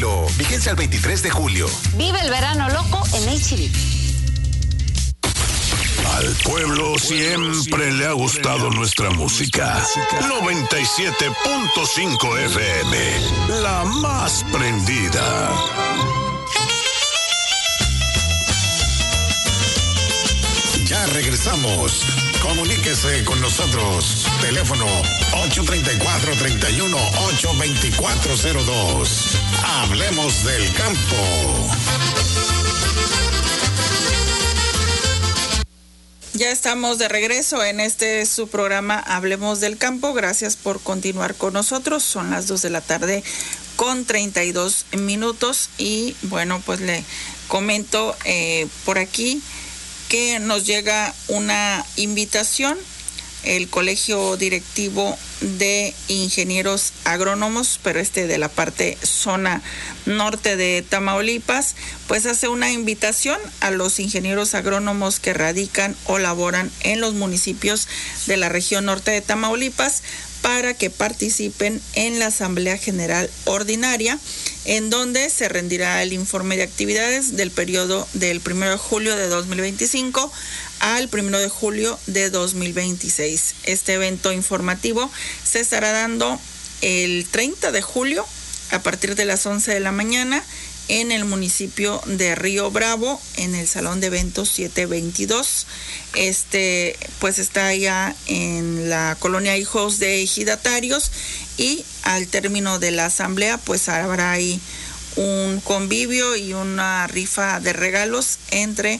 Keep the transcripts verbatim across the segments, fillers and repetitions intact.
julio. Vigencia al veintitrés de julio. Vive el verano loco en H D. Al pueblo siempre le ha gustado nuestra música. noventa y siete punto cinco F M, la más prendida. Ya regresamos. Comuníquese con nosotros. Teléfono ocho tres cuatro, tres uno, ocho dos cuatro cero dos. Hablemos del campo. Ya estamos de regreso en este su programa Hablemos del Campo. Gracias por continuar con nosotros. Son las dos de la tarde con treinta y dos minutos. Y bueno, pues le comento eh, por aquí que nos llega una invitación. El Colegio Directivo de Ingenieros Agrónomos, pero este de la parte zona norte de Tamaulipas, pues hace una invitación a los ingenieros agrónomos que radican o laboran en los municipios de la región norte de Tamaulipas para que participen en la Asamblea General Ordinaria, en donde se rendirá el informe de actividades del periodo del primero de julio de dos mil veinticinco al primero de julio de dos mil veintiséis. Este evento informativo se estará dando el treinta de julio a partir de las once de la mañana en el municipio de Río Bravo, en el Salón de Eventos setecientos veintidós. Este, pues está allá en la colonia Hijos de Ejidatarios, y al término de la asamblea, pues habrá ahí un convivio y una rifa de regalos entre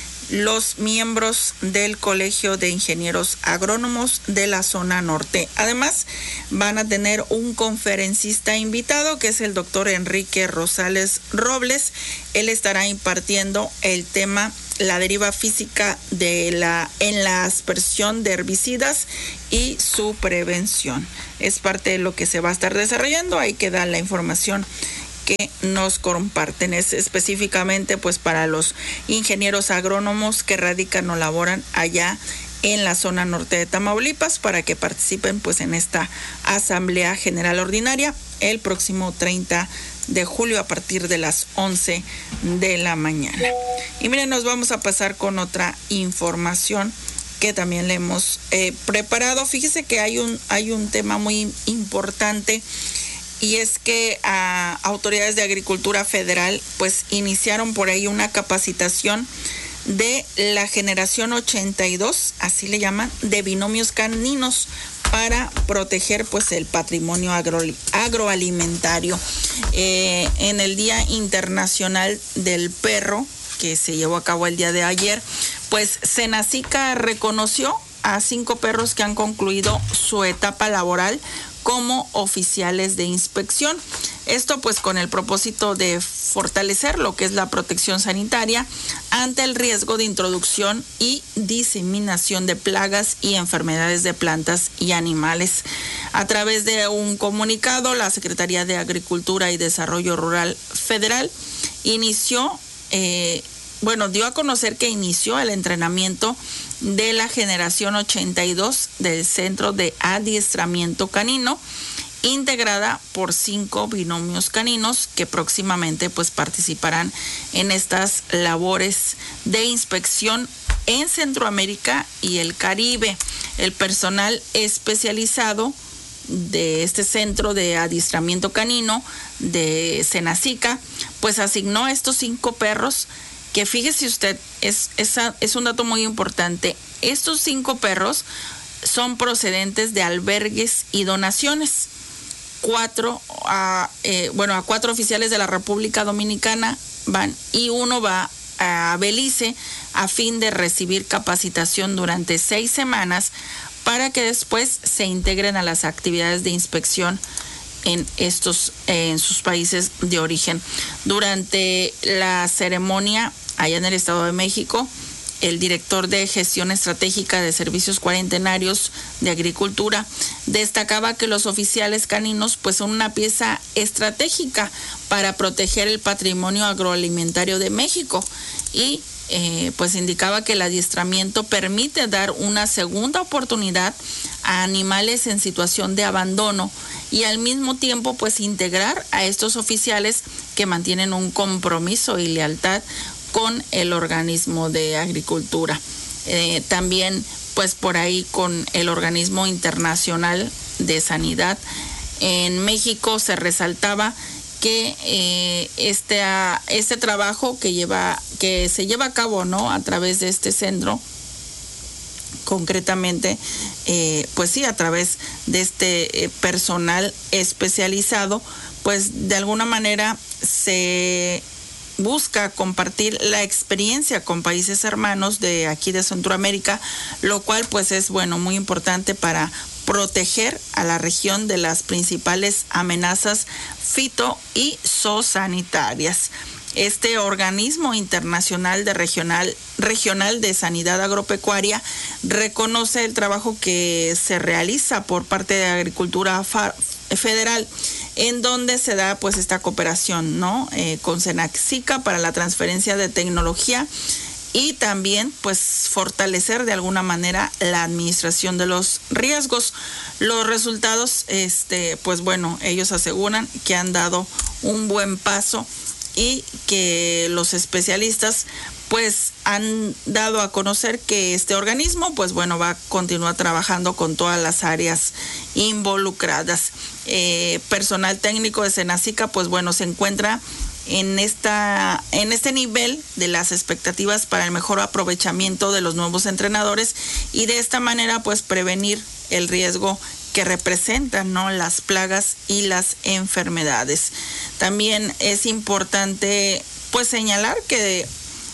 los miembros del Colegio de Ingenieros Agrónomos de la zona norte. Además, van a tener un conferencista invitado, que es el doctor Enrique Rosales Robles. Él estará impartiendo el tema la deriva física de la en la aspersión de herbicidas y su prevención. Es parte de lo que se va a estar desarrollando. Ahí queda la información que nos comparten. Es específicamente pues para los ingenieros agrónomos que radican o laboran allá en la zona norte de Tamaulipas, para que participen pues en esta Asamblea General Ordinaria el próximo treinta de julio a partir de las once de la mañana. Y miren, nos vamos a pasar con otra información que también le hemos eh, preparado. Fíjese que hay un, hay un tema muy importante, y es que a autoridades de Agricultura Federal pues iniciaron por ahí una capacitación de la generación ochenta y dos, así le llaman, de binomios caninos, para proteger pues el patrimonio agro, agroalimentario. Eh, en el Día Internacional del Perro, que se llevó a cabo el día de ayer, pues Senacica reconoció a cinco perros que han concluido su etapa laboral como oficiales de inspección. Esto pues con el propósito de fortalecer lo que es la protección sanitaria ante el riesgo de introducción y diseminación de plagas y enfermedades de plantas y animales. A través de un comunicado, la Secretaría de Agricultura y Desarrollo Rural Federal inició, eh, bueno, dio a conocer que inició el entrenamiento de la generación ochenta y dos del Centro de Adiestramiento Canino, integrada por cinco binomios caninos que próximamente pues participarán en estas labores de inspección en Centroamérica y el Caribe. El personal especializado de este Centro de Adiestramiento Canino de Senacica pues asignó a estos cinco perros, que fíjese usted, es, es, es un dato muy importante. Estos cinco perros son procedentes de albergues y donaciones. Cuatro, a, eh, bueno, a cuatro oficiales de la República Dominicana van, y uno va a Belice a fin de recibir capacitación durante seis semanas para que después se integren a las actividades de inspección en estos, eh, en sus países de origen. Durante la ceremonia allá en el Estado de México, el director de Gestión Estratégica de Servicios Cuarentenarios de Agricultura destacaba que los oficiales caninos pues son una pieza estratégica para proteger el patrimonio agroalimentario de México, y eh, pues indicaba que el adiestramiento permite dar una segunda oportunidad a animales en situación de abandono y al mismo tiempo pues integrar a estos oficiales que mantienen un compromiso y lealtad con el organismo de agricultura. Eh, también pues por ahí con el organismo internacional de sanidad. En México se resaltaba que eh, este, este trabajo que lleva, que se lleva a cabo, ¿no?, a través de este centro, concretamente, eh, pues sí, a través de este eh, personal especializado, pues de alguna manera se busca compartir la experiencia con países hermanos de aquí de Centroamérica, lo cual pues es bueno, muy importante para proteger a la región de las principales amenazas fito y zoosanitarias. Este organismo internacional de regional, regional de sanidad agropecuaria reconoce el trabajo que se realiza por parte de Agricultura Federal, en donde se da pues esta cooperación, ¿no?, eh, con Senacica para la transferencia de tecnología y también pues fortalecer de alguna manera la administración de los riesgos. Los resultados, este, pues bueno, ellos aseguran que han dado un buen paso y que los especialistas pues han dado a conocer que este organismo pues bueno va a continuar trabajando con todas las áreas involucradas. Eh, personal técnico de Senacica pues bueno se encuentra en esta en este nivel de las expectativas para el mejor aprovechamiento de los nuevos entrenadores y de esta manera pues prevenir el riesgo que representan, ¿no?, las plagas y las enfermedades. También es importante pues señalar que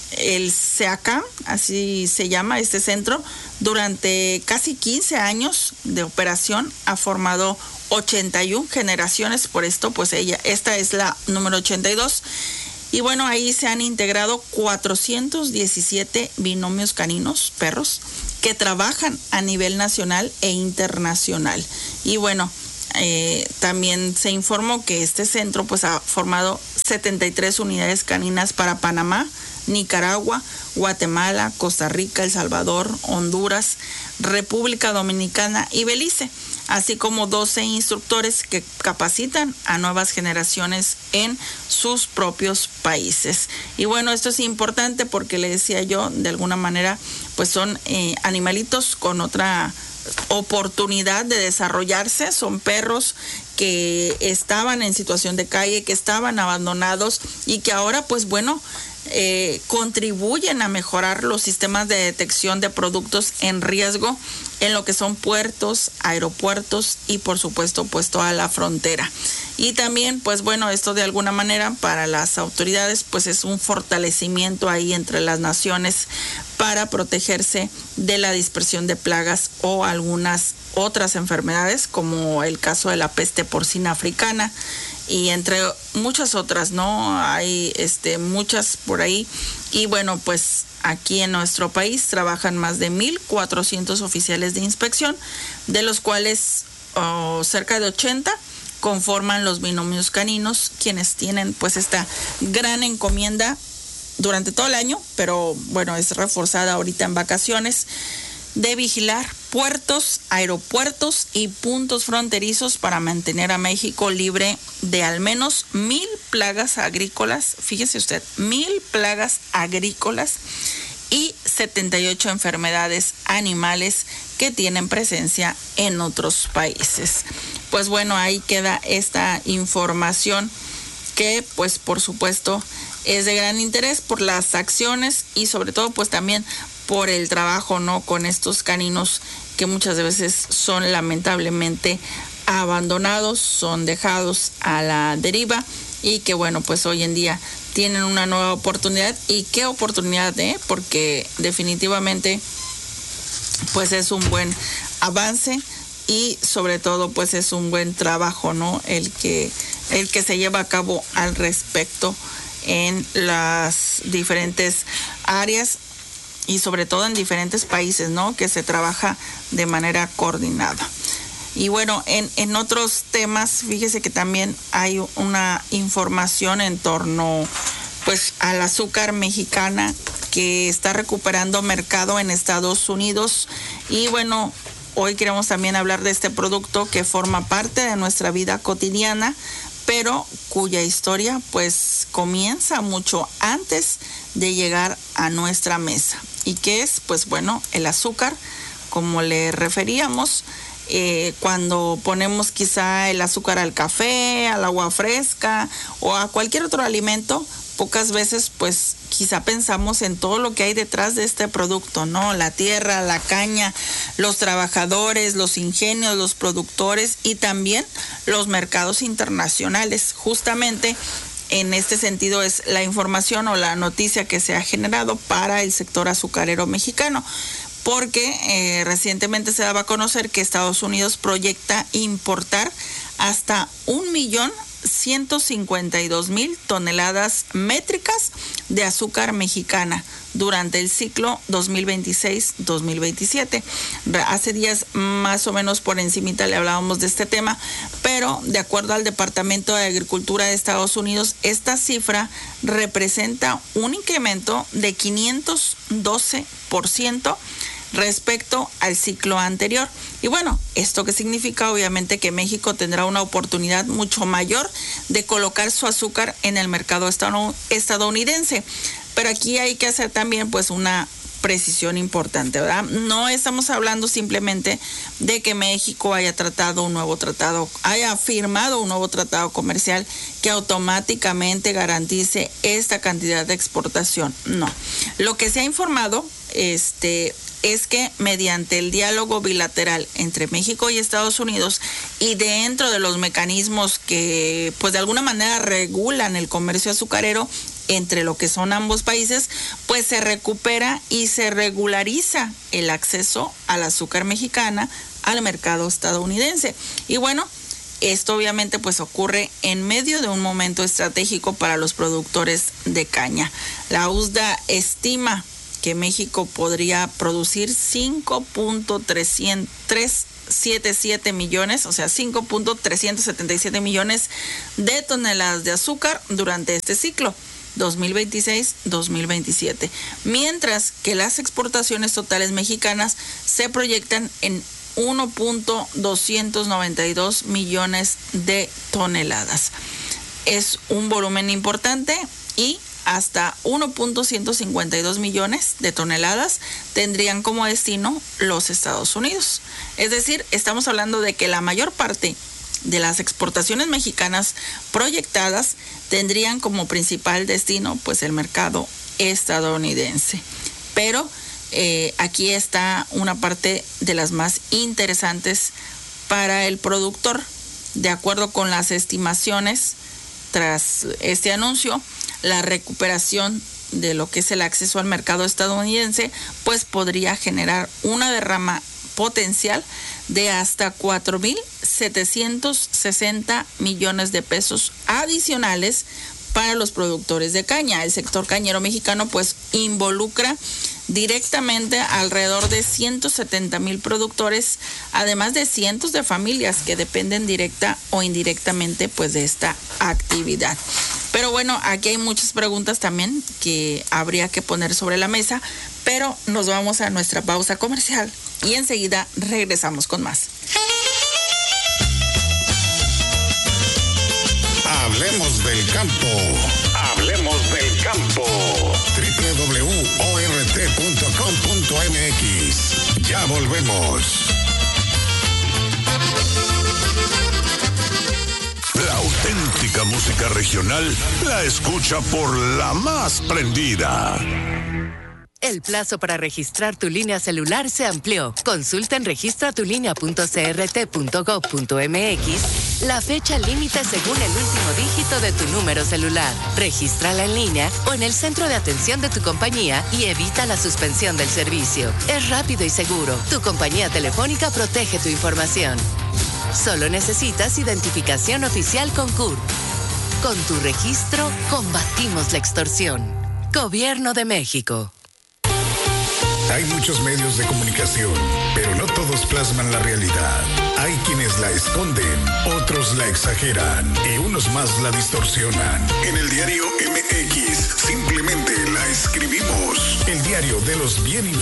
el SEACAM, así se llama este centro, durante casi quince años de operación ha formado ochenta y una generaciones. Por esto pues ella, esta es la número ochenta y dos. Y bueno, ahí se han integrado cuatrocientos diecisiete binomios caninos, perros, que trabajan a nivel nacional e internacional. Y bueno, eh, también se informó que este centro pues ha formado setenta y tres unidades caninas para Panamá, Nicaragua, Guatemala, Costa Rica, El Salvador, Honduras, República Dominicana y Belice, así como doce instructores que capacitan a nuevas generaciones en sus propios países. Y bueno, esto es importante porque le decía yo, de alguna manera, pues son eh, animalitos con otra oportunidad de desarrollarse, son perros que estaban en situación de calle, que estaban abandonados y que ahora pues bueno, Eh, contribuyen a mejorar los sistemas de detección de productos en riesgo en lo que son puertos, aeropuertos y por supuesto pues toda la frontera. Y también pues bueno, esto de alguna manera para las autoridades pues es un fortalecimiento ahí entre las naciones para protegerse de la dispersión de plagas o algunas otras enfermedades como el caso de la peste porcina africana y entre muchas otras, ¿no? Hay este muchas por ahí. Y bueno, pues aquí en nuestro país trabajan más de mil cuatrocientos oficiales de inspección, de los cuales oh, cerca de ochenta conforman los binomios caninos, quienes tienen pues esta gran encomienda durante todo el año, pero bueno, es reforzada ahorita en vacaciones, de vigilar puertos, aeropuertos y puntos fronterizos para mantener a México libre de al menos mil plagas agrícolas, fíjese usted, mil plagas agrícolas y setenta y ocho enfermedades animales que tienen presencia en otros países. Pues bueno, ahí queda esta información que pues por supuesto es de gran interés por las acciones y sobre todo pues también por el trabajo, ¿no?, con estos caninos que muchas veces son lamentablemente abandonados, son dejados a la deriva y que bueno, pues hoy en día tienen una nueva oportunidad. Y qué oportunidad, ¿eh? Porque definitivamente pues es un buen avance y sobre todo pues es un buen trabajo, ¿no?, el que el que se lleva a cabo al respecto en las diferentes áreas y sobre todo en diferentes países, ¿no?, que se trabaja de manera coordinada. Y bueno, en, en otros temas, fíjese que también hay una información en torno pues al azúcar mexicana que está recuperando mercado en Estados Unidos. Y bueno, hoy queremos también hablar de este producto que forma parte de nuestra vida cotidiana, pero cuya historia pues comienza mucho antes de llegar a nuestra mesa. ¿Y qué es? Pues bueno, el azúcar, como le referíamos, eh, cuando ponemos quizá el azúcar al café, al agua fresca o a cualquier otro alimento, pocas veces pues quizá pensamos en todo lo que hay detrás de este producto, ¿no? La tierra, la caña, los trabajadores, los ingenios, los productores y también los mercados internacionales. Justamente en este sentido es la información o la noticia que se ha generado para el sector azucarero mexicano, porque eh, recientemente se daba a conocer que Estados Unidos proyecta importar hasta un millón ciento cincuenta y dos mil toneladas métricas de azúcar mexicana durante el ciclo dos mil veintiséis dos mil veintisiete. Hace días más o menos por encimita le hablábamos de este tema, pero de acuerdo al Departamento de Agricultura de Estados Unidos, esta cifra representa un incremento de quinientos doce por ciento respecto al ciclo anterior. Y bueno, ¿esto qué significa? Obviamente que México tendrá una oportunidad mucho mayor de colocar su azúcar en el mercado estadounidense. Pero aquí hay que hacer también pues una precisión importante, ¿verdad? No estamos hablando simplemente de que México haya tratado un nuevo tratado, haya firmado un nuevo tratado comercial que automáticamente garantice esta cantidad de exportación. No. Lo que se ha informado, este... es que mediante el diálogo bilateral entre México y Estados Unidos y dentro de los mecanismos que pues de alguna manera regulan el comercio azucarero entre lo que son ambos países, pues se recupera y se regulariza el acceso al azúcar mexicana al mercado estadounidense. Y bueno, esto obviamente pues ocurre en medio de un momento estratégico para los productores de caña. La U S D A estima que México podría producir cinco punto trescientos setenta y siete millones, o sea, cinco punto trescientos setenta y siete millones de toneladas de azúcar durante este ciclo dos mil veintiséis dos mil veintisiete, mientras que las exportaciones totales mexicanas se proyectan en uno punto doscientos noventa y dos millones de toneladas. Es un volumen importante y hasta uno punto ciento cincuenta y dos millones de toneladas tendrían como destino los Estados Unidos. Es decir, estamos hablando de que la mayor parte de las exportaciones mexicanas proyectadas tendrían como principal destino pues el mercado estadounidense. Pero eh, aquí está una parte de las más interesantes para el productor. De acuerdo con las estimaciones, tras este anuncio, la recuperación de lo que es el acceso al mercado estadounidense, pues podría generar una derrama potencial de hasta cuatro mil setecientos sesenta millones de pesos adicionales para los productores de caña. El sector cañero mexicano pues involucra directamente alrededor de ciento setenta mil productores, además de cientos de familias que dependen directa o indirectamente pues de esta actividad. Pero bueno, aquí hay muchas preguntas también que habría que poner sobre la mesa, pero nos vamos a nuestra pausa comercial y enseguida regresamos con más. Hablemos del campo. Hablemos del campo. doble u doble u doble u punto o r t punto com punto m x. Ya volvemos. La auténtica música regional la escucha por la más prendida. El plazo para registrar tu línea celular se amplió. Consulta en registra tu línea punto c r t punto gov punto m x la fecha límite según el último dígito de tu número celular. Regístrala en línea o en el centro de atención de tu compañía y evita la suspensión del servicio. Es rápido y seguro. Tu compañía telefónica protege tu información. Solo necesitas identificación oficial con C U R. Con tu registro, combatimos la extorsión. Gobierno de México. Hay muchos medios de comunicación, pero no todos plasman la realidad. Hay quienes la esconden, otros la exageran y unos más la distorsionan. En el diario M X simplemente la escribimos. El diario de los bien informados.